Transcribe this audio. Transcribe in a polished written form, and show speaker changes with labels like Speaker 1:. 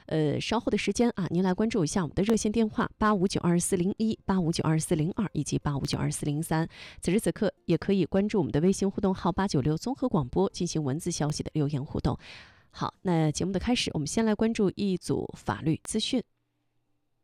Speaker 1: 稍后的时间啊，您来关注一下我们的热线电话85922401、85922402以及85922403。此时此刻也可以关注我们的微信互动号896综合广播进行文字消息的留言互动。好，那节目的开始，我们先来关注一组法律资讯。